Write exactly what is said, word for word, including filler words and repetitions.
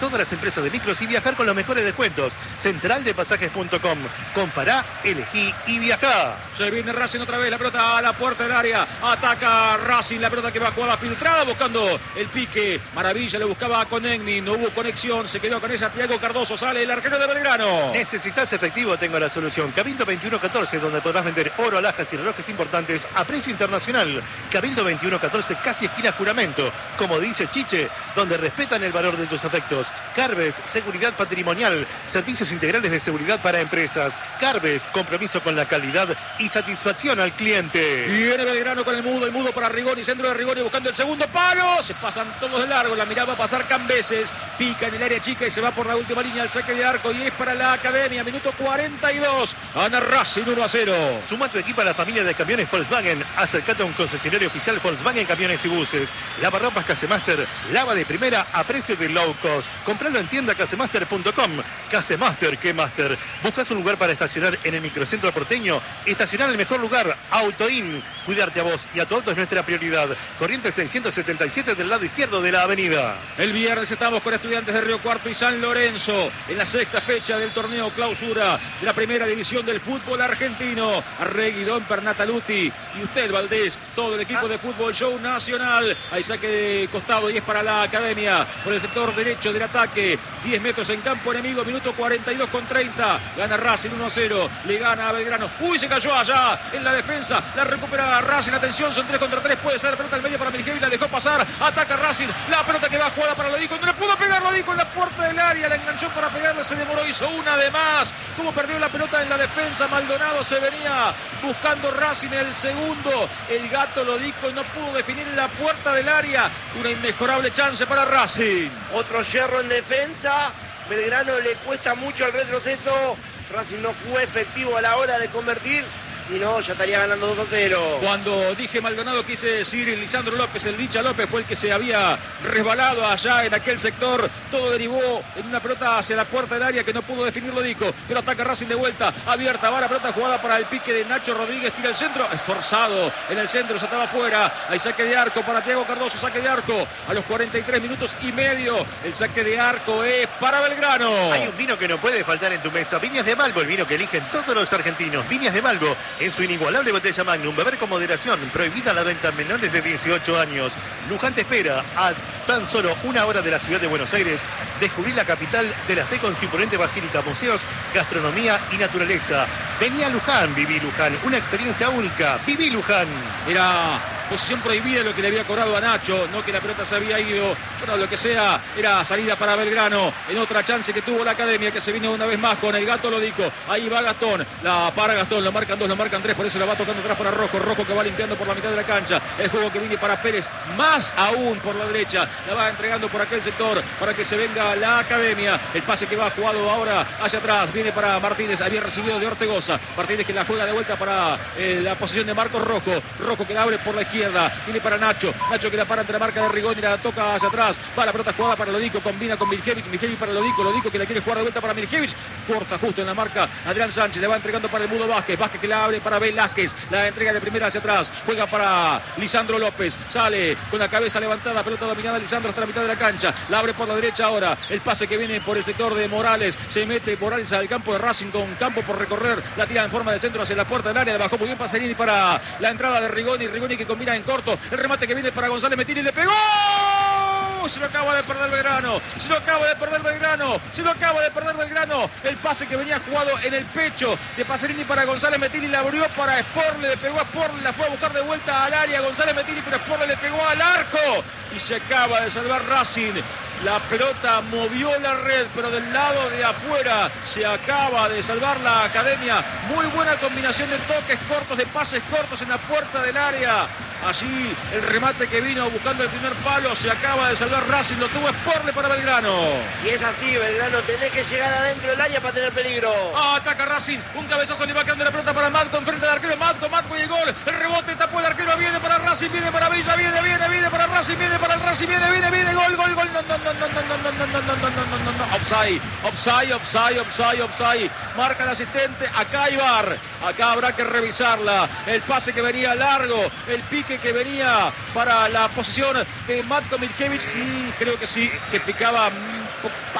todas las empresas de micros y viajar con los mejores descuentos. central de pasajes punto com. Compará, elegí y viajá. Se viene Racing otra vez, la pelota a la puerta del área. Ataca Racing, la pelota que va a jugar filtrada, buscando el pique. Maravilla, le buscaba a Conegni, no hubo conexión, se quedó con ella Thiago Cardoso, sale el arquero de Belgrano. ¿Necesitas efectivo? Tengo la solución. Cabildo veintiuno catorce, donde podrás vender oro, alhajas y relojes importantes a precio internacional. Cabildo veintiuno catorce, casi esquina Juramento. Como dice Chiche, donde respetan el valor de tus afectos. Carves, seguridad patrimonial, servicios integrales de seguridad para empresas. Carves, compromiso con la calidad y satisfacción al cliente. Viene Belgrano con el mudo, el mudo para Rigoni, centro de Rigoni buscando el segundo palo. Se pasan todos de largo, la mirada va a pasar Cambeses. Pica en el área chica y se va por la última línea al saque de arco y es para la Academia. Minuto cuarenta y dos. Gana Racing uno a cero. Suma tu equipo a la familia de camiones Volkswagen. Acércate a un concesionario oficial Volkswagen Camiones y Buses. Lavarropas Casemaster, lava de primera a precio de low cost. Compralo en tienda casemaster punto com. Casemaster, ¿qué master? ¿Buscas un lugar para estacionar en el microcentro porteño? Estacionar en el mejor lugar, Autoin. Cuidarte a vos y a tu auto es nuestra prioridad. Corrientes seiscientos setenta y siete del lado izquierdo de la avenida. El viernes estamos con Estudiantes de Río Cuarto y San Lorenzo en la sexta fecha del torneo clausura de la primera división del fútbol argentino. Arregui, Don Pernataluti y usted, Valdés, todo el equipo de Fútbol Show Nacional. Ahí saque de costado y es para la Academia por el sector derecho del ataque. diez metros en campo enemigo, minuto cuarenta y dos con treinta. Gana Racing uno a cero, le gana a Belgrano. Uy, se cayó allá en la defensa, la recupera Racing. Atención, son tres contra tres, puede ser pelota al medio para Miljevic, la dejó pasar. Ataca Racing, la pelota que va jugada para Lodico. No le pudo pegar Lodico en la puerta del área, la enganchó para pegarle, se demoró, hizo una de más. Como perdió la pelota en la defensa, Maldonado se venía buscando Racing el segundo. El gato Lodico no pudo definir en la puerta del área. Una inmejorable chance para Racing. Otro yerro en defensa. Belgrano le cuesta mucho el retroceso. Racing no fue efectivo a la hora de convertir. Si no, ya estaría ganando dos a cero. Cuando dije Maldonado quise decir Lisandro López. El Licha López fue el que se había resbalado allá en aquel sector. Todo derivó en una pelota hacia la puerta del área que no pudo definir Lodico. Pero ataca Racing de vuelta. Abierta, va la pelota jugada para el pique de Nacho Rodríguez. Tira el centro. Esforzado en el centro. Se estaba afuera. Hay saque de arco para Thiago Cardoso. Saque de arco a los cuarenta y tres minutos y medio. El saque de arco es para Belgrano. Hay un vino que no puede faltar en tu mesa. Viñas de Malvo, el vino que eligen todos los argentinos. Viñas de Malvo. En su inigualable botella Magnum, beber con moderación, prohibida la venta a menores de dieciocho años. Luján te espera a tan solo una hora de la ciudad de Buenos Aires. Descubrí la capital de la fe con su imponente basílica, museos, gastronomía y naturaleza. Vení a Luján, viví Luján, una experiencia única. Viví Luján. Era posición prohibida lo que le había cobrado a Nacho, no que la pelota se había ido. Bueno, lo que sea, era salida para Belgrano. En otra chance que tuvo la Academia, que se vino una vez más con el gato Lodico. Ahí va Gastón, la para Gastón, lo marcan dos, lo marcan tres, por eso la va tocando atrás para Rojo. Rojo que va limpiando por la mitad de la cancha. El juego que viene para Pérez, más aún por la derecha. La va entregando por aquel sector para que se venga la Academia. El pase que va jugado ahora hacia atrás, viene para Martínez, había recibido de Ortegoza. Martínez que la juega de vuelta para eh, la posición de Marcos Rojo. Rojo que la abre por la izquierda. Viene para Nacho. Nacho que la para ante la marca de Rigoni, la toca hacia atrás. Va la pelota jugada para Lodico, combina con Miljevic. Miljevic para Lodico. Lodico que la quiere jugar de vuelta para Miljevic. Corta justo en la marca Adrián Sánchez. Le va entregando para el Mudo Vázquez. Vázquez que la abre para Velázquez. La entrega de primera hacia atrás. Juega para Lisandro López. Sale con la cabeza levantada. Pelota dominada Lisandro hasta la mitad de la cancha. La abre por la derecha ahora. El pase que viene por el sector de Morales. Se mete Morales al campo de Racing con campo por recorrer. La tira en forma de centro hacia la puerta del área. Le bajó muy bien Paserini para la entrada de Rigoni. Rigoni que combina en corto. El remate que viene para González Metini. Le pegó. Se lo acaba de perder Belgrano. Se lo acaba de perder Belgrano. Se lo acaba de perder Belgrano. El pase que venía jugado en el pecho de Paserini para González Metini. La abrió para Sporle. Le pegó a Sporle. La fue a buscar de vuelta al área González Metini. Pero Sporle le pegó al arco. Y se acaba de salvar Racing. La pelota movió la red, pero del lado de afuera se acaba de salvar la Academia. Muy buena combinación de toques cortos, de pases cortos en la puerta del área. Allí el remate que vino buscando el primer palo. Se acaba de salvar Racing. Lo tuvo Sporle para Belgrano. Y es así, Belgrano tenés que llegar adentro del área para tener peligro. Ah, ataca Racing. Un cabezazo le va quedando la pelota para Matco enfrente del arquero. Matco, Matco y el gol. El rebote tapó el arquero. Viene para Racing, viene para Villa, viene, viene, viene para Racing, viene para el Racing, viene, viene, viene. Gol, gol, gol. No, no, no, no, no, no, no, no, no, no, no, no, no, no. Offside, offside, offside, offside, offside. Marca el asistente. Acá hay V A R. Acá habrá que revisarla. El pase que venía largo. El pique que venía para la posición de Matko Miljevic. Mm, creo que sí, que picaba